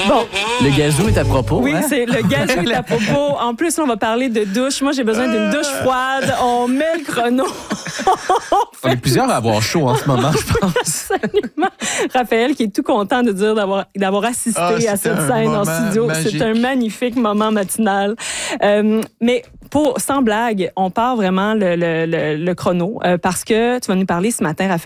Bon. Le gazou est à propos. Oui, hein? c'est le gazou est à propos. En plus, là, on va parler de douche. Moi, j'ai besoin d'une douche froide. On met le chrono. On est plusieurs à avoir chaud en ce moment, je pense. Absolument. Raphaël, qui est tout content de dire d'avoir assisté à cette scène en studio. Magique. C'est un magnifique moment matinal. Mais sans blague, on part vraiment le chrono parce que tu vas nous parler ce matin, Raphaël,